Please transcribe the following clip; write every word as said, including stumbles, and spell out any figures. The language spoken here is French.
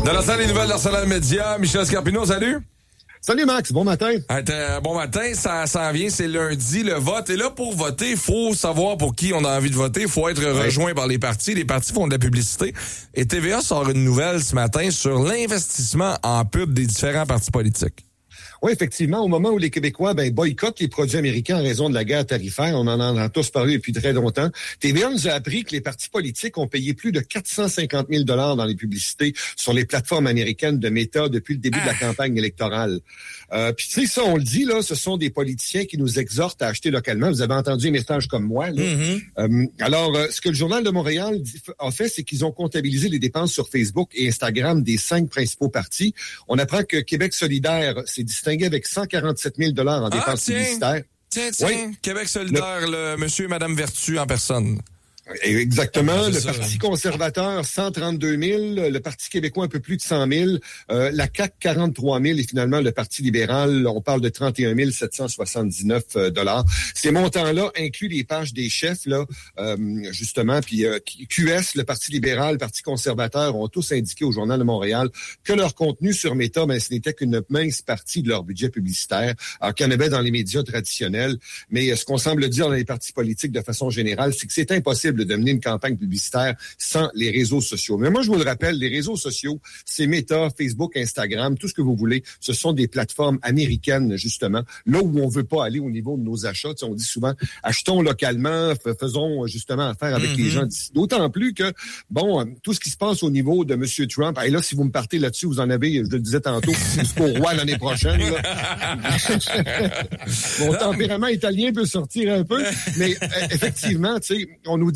Dans la salle des nouvelles d'Arsenal Média, Michel Scarpino, salut. Salut Max, bon matin. Euh, bon matin, ça s'en vient, c'est lundi, le vote. Et là, pour voter, il faut savoir pour qui on a envie de voter. Il faut être ouais. rejoint par les partis. Les partis font de la publicité. Et T V A sort une nouvelle ce matin sur l'investissement en pub des différents partis politiques. Oui, effectivement, au moment où les Québécois ben, boycottent les produits américains en raison de la guerre tarifaire, on en a tous parlé depuis très longtemps, T V A nous a appris que les partis politiques ont payé plus de quatre cent cinquante mille dollars dans les publicités sur les plateformes américaines de Meta depuis le début ah. de la campagne électorale. Euh, Puis tu sais, ça, on le dit, là, ce sont des politiciens qui nous exhortent à acheter localement. Vous avez entendu un message comme moi. Là. Mm-hmm. Euh, alors, euh, ce que le Journal de Montréal a fait, c'est qu'ils ont comptabilisé les dépenses sur Facebook et Instagram des cinq principaux partis. On apprend que Québec solidaire s'est distingué avec cent quarante-sept mille dollars en dépenses ah, publicitaires. Tiens, tiens, oui. Québec solidaire, le... le monsieur et madame Vertu en personne. Exactement. Ah, le ça, Parti hein. conservateur, cent trente-deux mille. Le Parti québécois, un peu plus de cent mille. Euh, la C A Q, quarante-trois mille. Et finalement, le Parti libéral, on parle de trente et un mille sept cent soixante-dix-neuf dollars. Ces montants-là incluent les pages des chefs, là, euh, justement. Puis euh, Q S, le Parti libéral, le Parti conservateur ont tous indiqué au Journal de Montréal que leur contenu sur Meta, ben, ce n'était qu'une mince partie de leur budget publicitaire, alors qu'il y en avait dans les médias traditionnels. Mais ce qu'on semble dire dans les partis politiques de façon générale, c'est que c'est impossible de mener une campagne publicitaire sans les réseaux sociaux. Mais moi, je vous le rappelle, les réseaux sociaux, c'est Meta, Facebook, Instagram, tout ce que vous voulez. Ce sont des plateformes américaines, justement, là où on veut pas aller au niveau de nos achats. Tu sais, on dit souvent, achetons localement, faisons justement affaire avec mm-hmm. les gens d'ici. D'autant plus que, bon, tout ce qui se passe au niveau de M. Trump, et là, si vous me partez là-dessus, vous en avez, je le disais tantôt, jusqu'au roi l'année prochaine. Là. Mon tempérament italien peut sortir un peu, mais effectivement, tu sais, on nous dit